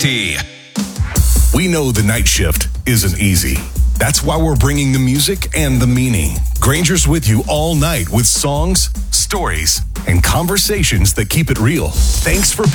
T. We know the night shift isn't easy. That's why we're bringing the music and the meaning. Granger's with you all night with songs, stories, and conversations that keep it real. Thanks for